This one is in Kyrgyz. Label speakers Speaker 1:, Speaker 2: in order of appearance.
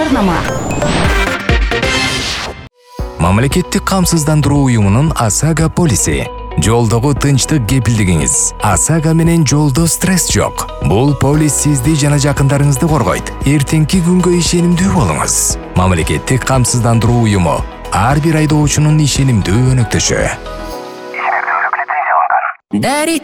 Speaker 1: жарнама.
Speaker 2: Мамлекеттик камсыздандыруу уюмунун ОСАГО полиси. Жолдогу тынчтык кепилдигиңиз. ОСАГО менен жолдо стресс жок. Бул полис сизди жана жакындарыңызды коргойт. Эртеңки күнгө ишенимдүү болуңуз. Мамлекеттик камсыздандыруу уюму. Ар бир айдоочунун ишенимдүү өнөктөшү.